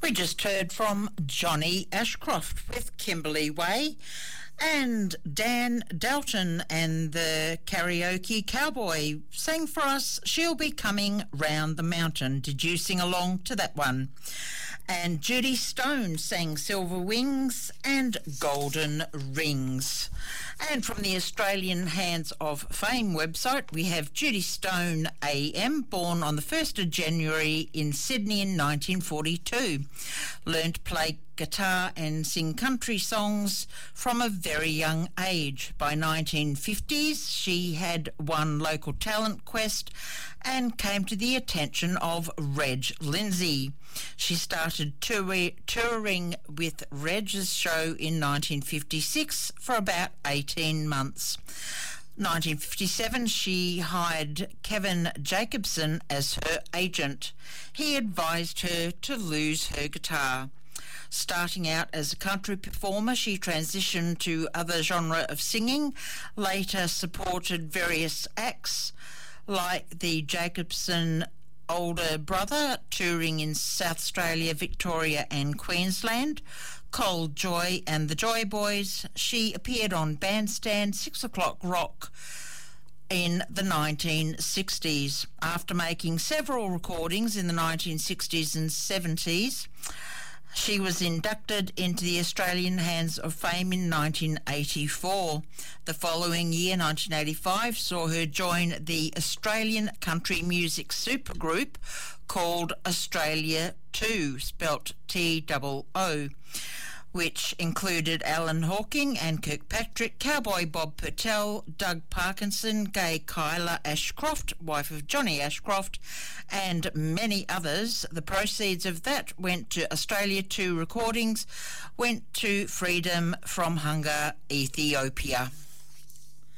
We just heard from Johnny Ashcroft with Kimberley Way, and Dan Dalton and the Karaoke Cowboy sang for us She'll Be Coming Round the Mountain. Did you sing along to that one? And Judy Stone sang Silver Wings and Golden Rings. And from the Australian Hands of Fame website, we have Judy Stone AM, born on the 1st of January in Sydney in 1942. Learned to play guitar and sing country songs from a very young age. By 1950s, she had won Local Talent Quest and came to the attention of Reg Lindsay. She started touring with Reg's show in 1956 for about 18 months. 1957, she hired Kevin Jacobson as her agent. He advised her to lose her guitar. Starting out as a country performer, she transitioned to other genre of singing, later supported various acts like the Jacobson older brother, touring in South Australia, Victoria and Queensland, Cold Joy and the Joy Boys. She appeared on Bandstand 6 O'Clock Rock in the 1960s. After making several recordings in the 1960s and 70s, she was inducted into the Australian Hands of Fame in 1984. The following year, 1985, saw her join the Australian country music supergroup called Australia 2, spelt T-O-O, which included Alan Hawking and Kirkpatrick, Cowboy Bob Purtell, Doug Parkinson, Gay Kyla Ashcroft, wife of Johnny Ashcroft, and many others. The proceeds of that went to Australia 2 recordings, went to Freedom from Hunger, Ethiopia.